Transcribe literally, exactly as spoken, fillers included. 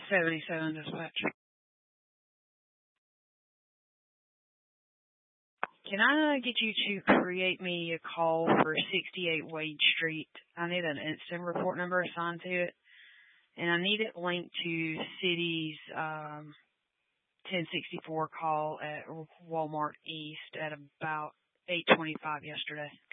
seventy-seven dispatch. Can I get you to create me a call for sixty-eight Wade Street? I need an incident report number assigned to it, and I need it linked to City's um, ten sixty-four call at Walmart East at about eight twenty-five yesterday.